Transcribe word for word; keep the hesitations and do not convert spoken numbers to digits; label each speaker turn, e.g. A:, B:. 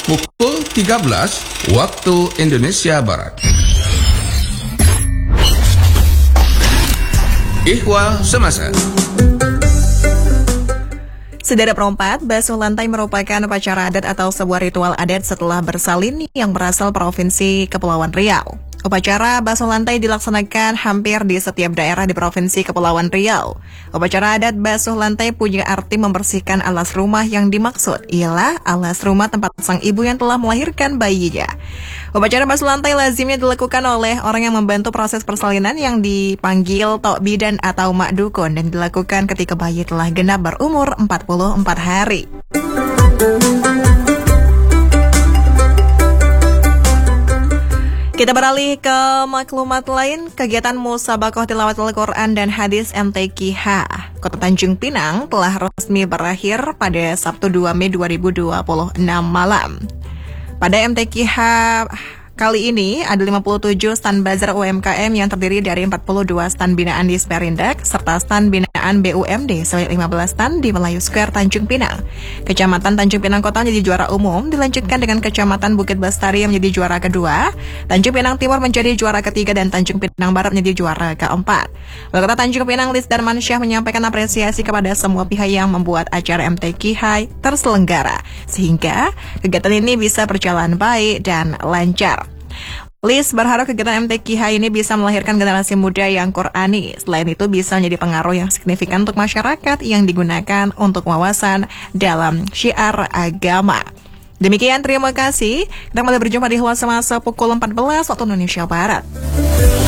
A: pukul tiga belas waktu Indonesia Barat. Ihwal Semasa.
B: Saudara perempat, basuh lantai merupakan upacara adat atau sebuah ritual adat setelah bersalin yang berasal Provinsi Kepulauan Riau. Upacara basuh lantai dilaksanakan hampir di setiap daerah di Provinsi Kepulauan Riau. Upacara adat basuh lantai punya arti membersihkan alas rumah yang dimaksud ialah alas rumah tempat sang ibu yang telah melahirkan bayinya. Upacara basuh lantai lazimnya dilakukan oleh orang yang membantu proses persalinan yang dipanggil Tok Bidan atau Mak Dukun dan dilakukan ketika bayi telah genap berumur empat puluh empat hari. Kita beralih ke maklumat lain, kegiatan Musabakoh Tilawatul Quran dan Hadis M T Q H Kota Tanjung Pinang telah resmi berakhir pada Sabtu dua Mei dua ribu dua puluh enam malam. Pada M T Q H kali ini ada lima puluh tujuh stand bazar U M K M yang terdiri dari empat puluh dua stand binaan di Sperindak serta stand binaan B U M D sebanyak lima belas stand di Melayu Square Tanjung Pinang. Kecamatan Tanjung Pinang Kota menjadi juara umum, dilanjutkan dengan Kecamatan Bukit Bestari yang menjadi juara kedua, Tanjung Pinang Timur menjadi juara ketiga dan Tanjung Pinang Barat menjadi juara keempat. Wali Kota Tanjung Pinang Lis Darmansyah menyampaikan apresiasi kepada semua pihak yang membuat acara M T Q H terselenggara sehingga kegiatan ini bisa berjalan baik dan lancar. Liz berharap kegiatan M T Q H ini bisa melahirkan generasi muda yang Qurani. Selain itu bisa menjadi pengaruh yang signifikan untuk masyarakat yang digunakan untuk wawasan dalam syiar agama. Demikian, terima kasih. Kita kembali berjumpa di Ihwal Semasa pukul empat belas waktu Indonesia Barat.